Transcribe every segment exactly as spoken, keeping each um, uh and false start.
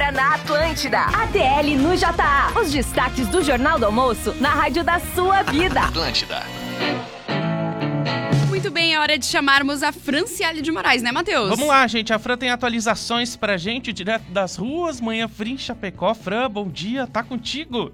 agora na Atlântida. A T L no J A. Os destaques do Jornal do Almoço na rádio da sua vida. Atlântida. Muito bem, é hora de chamarmos a Franciele de Moraes, né, Matheus? Vamos lá, gente. A Fran tem atualizações pra gente direto das ruas. Manhã Fria em Chapecó. Fran, bom dia. Tá contigo.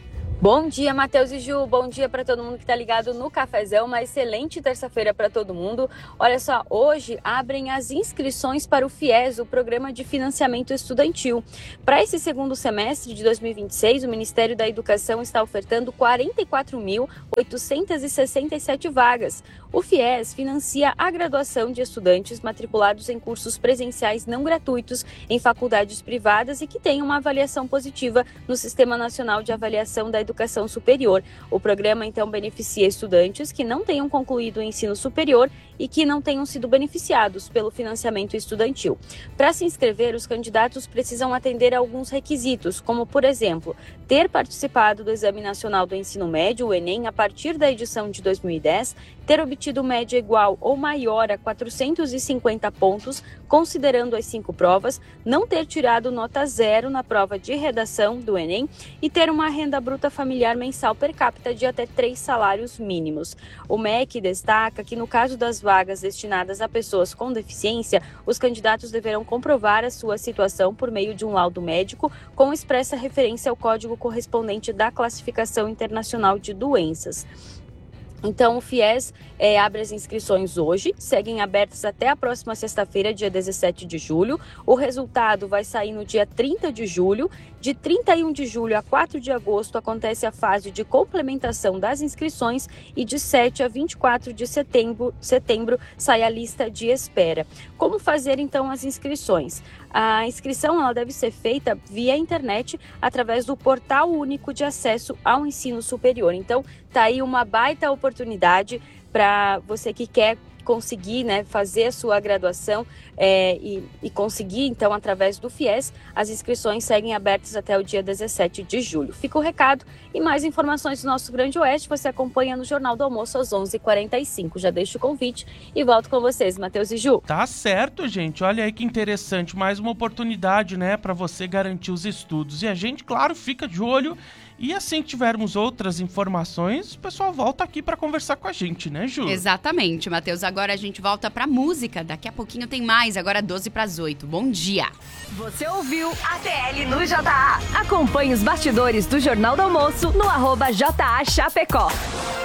Bom dia, Matheus e Ju. Bom dia para todo mundo que está ligado no Cafezão. Uma excelente terça-feira para todo mundo. Olha só, hoje abrem as inscrições para o FIES, o Programa de Financiamento Estudantil. Para esse segundo semestre de dois mil e vinte e seis, o Ministério da Educação está ofertando quarenta e quatro mil oitocentas e sessenta e sete vagas. O FIES financia a graduação de estudantes matriculados em cursos presenciais não gratuitos em faculdades privadas e que tenham uma avaliação positiva no Sistema Nacional de Avaliação da Educação Educação Superior. O programa, então, beneficia estudantes que não tenham concluído o ensino superior e que não tenham sido beneficiados pelo financiamento estudantil. Para se inscrever, os candidatos precisam atender a alguns requisitos, como, por exemplo, ter participado do Exame Nacional do Ensino Médio, o Enem, a partir da edição de dois mil e dez, ter obtido média igual ou maior a quatrocentos e cinquenta pontos, considerando as cinco provas, não ter tirado nota zero na prova de redação do Enem e ter uma renda bruta familiar mensal per capita de até três salários mínimos. O M E C destaca que, no caso das vagas destinadas a pessoas com deficiência, os candidatos deverão comprovar a sua situação por meio de um laudo médico com expressa referência ao código correspondente da Classificação Internacional de Doenças. Então, o FIES é, abre as inscrições hoje, seguem abertas até a próxima sexta-feira, dia dezessete de julho. O resultado vai sair no dia trinta de julho. De trinta e um de julho a quatro de agosto acontece a fase de complementação das inscrições e de sete a vinte e quatro de setembro, setembro sai a lista de espera. Como fazer, então, as inscrições? A inscrição ela deve ser feita via internet através do Portal Único de Acesso ao Ensino Superior. Então, tá aí uma baita oportunidade para você que quer conseguir, né, fazer a sua graduação é, e, e conseguir, então, através do FIES, as inscrições seguem abertas até o dia dezessete de julho. Fica o recado e mais informações do nosso Grande Oeste você acompanha no Jornal do Almoço às onze e quarenta e cinco. Já deixo o convite e volto com vocês, Matheus e Ju. Tá certo, gente. Olha aí que interessante. Mais uma oportunidade, né, para você garantir os estudos. E a gente, claro, fica de olho. E assim que tivermos outras informações, o pessoal volta aqui para conversar com a gente, né, Ju? Exatamente, Matheus. Agora a gente volta pra música. Daqui a pouquinho tem mais, agora doze para as oito. Bom dia! Você ouviu a T L no J A. Acompanhe os bastidores do Jornal do Almoço no arroba J A Chapecó.